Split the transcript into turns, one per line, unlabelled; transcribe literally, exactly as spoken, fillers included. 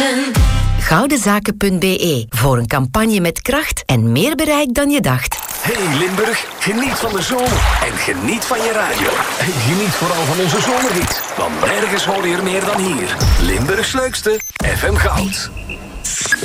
Houten.
Goudenzaken punt b e voor een campagne met kracht en meer bereik dan je dacht.
Hey Limburg, geniet van de zomer en geniet van je radio. En geniet vooral van onze zomerhit, want nergens hoor je er meer dan hier. Limburgs leukste, F M Goud.